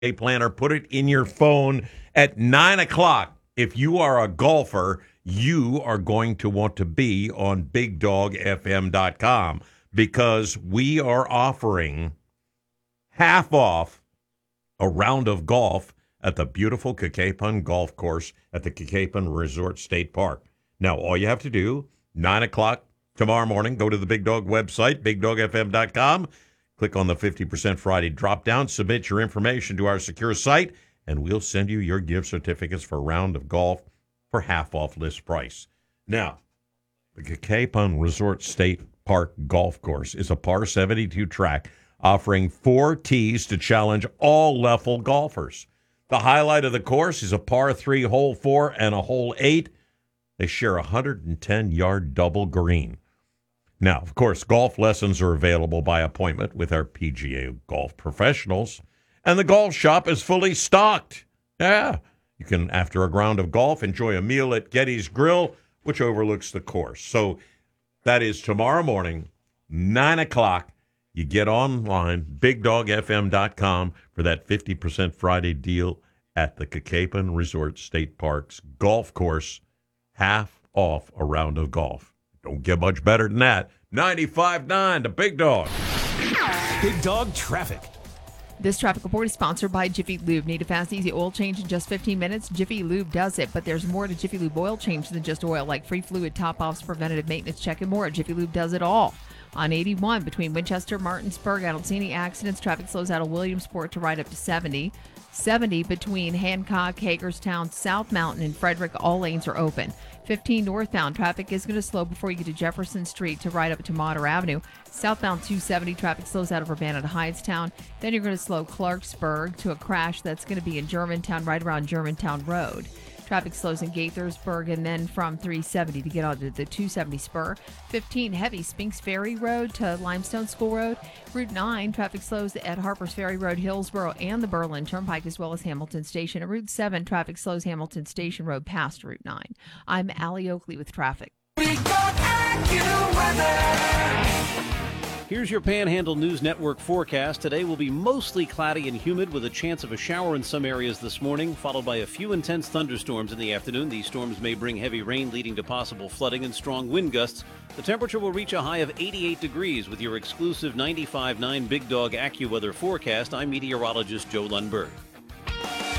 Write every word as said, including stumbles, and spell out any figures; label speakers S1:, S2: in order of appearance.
S1: A planner, put it in your phone at nine o'clock. If you are a golfer, you are going to want to be on big dog f m dot com because we are offering half off a round of golf at the beautiful Kakaipon Golf Course at the Kakaipon Resort State Park. Now, all you have to do, nine o'clock tomorrow morning, go to the Big Dog website, big dog f m dot com. Click on the fifty percent Friday drop-down, submit your information to our secure site, and we'll send you your gift certificates for a round of golf for half off list price. Now, the Kakaipon Resort State Park Golf Course is a par seventy-two track offering four tees to challenge all level golfers. The highlight of the course is a par three, hole four, and a hole eight. They share a one hundred ten yard double green. Now, of course, golf lessons are available by appointment with our P G A golf professionals, and the golf shop is fully stocked. Yeah, you can, after a round of golf, enjoy a meal at Getty's Grill, which overlooks the course. So that is tomorrow morning, nine o'clock. You get online, big dog f m dot com, for that fifty percent Friday deal at the Kakaipon Resort State Park's golf course, half off a round of golf. Don't get much better than that. ninety-five point nine, the Big Dog.
S2: Big Dog Traffic.
S3: This traffic report is sponsored by Jiffy Lube. Need a fast, easy oil change in just fifteen minutes? Jiffy Lube does it, but there's more to Jiffy Lube oil change than just oil, like free fluid top-offs, preventative maintenance check, and more. Jiffy Lube does it all. On eighty-one, between Winchester, Martinsburg, I don't see any accidents. Traffic slows out of Williamsport to right up to seventy. seventy between Hancock, Hagerstown, South Mountain, and Frederick. All lanes are open. fifteen northbound, traffic is going to slow before you get to Jefferson Street to right up to Mater Avenue. Southbound two seventy, traffic slows out of Urbana to Hightstown. Then you're going to slow Clarksburg to a crash that's going to be in Germantown, right around Germantown Road. Traffic slows in Gaithersburg, and then from three seventy to get onto the two seventy spur. fifteen heavy Spinks Ferry Road to Limestone School Road. Route nine, traffic slows at Harpers Ferry Road, Hillsborough, and the Berlin Turnpike, as well as Hamilton Station. And Route seven, traffic slows Hamilton Station Road past Route nine. I'm Allie Oakley with traffic.
S4: Here's your Panhandle News Network forecast. Today will be mostly cloudy and humid with a chance of a shower in some areas this morning, followed by a few intense thunderstorms in the afternoon. These storms may bring heavy rain, leading to possible flooding and strong wind gusts. The temperature will reach a high of eighty-eight degrees with your exclusive ninety-five point nine Big Dog AccuWeather forecast. I'm meteorologist Joe Lundberg.